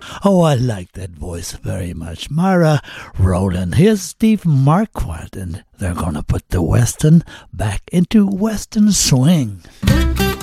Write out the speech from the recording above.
Oh, I like that voice very much. Myra Rowland. Here's Steve Marquardt, and they're going to put the Western back into Western swing.